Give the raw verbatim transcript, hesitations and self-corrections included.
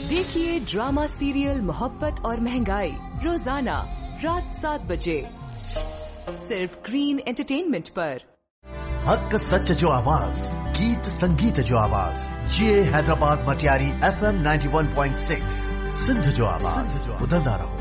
देखिए drama serial मोहब्बत और महंगाई रोजाना रात सात बजे सिर्फ ग्रीन एंटरटेनमेंट पर। हक सच जो आवाज, गीत संगीत जो आवाज, ये Hyderabad Matiari F M ninety one point six Sindh जो आवाज, बदलदा रहो।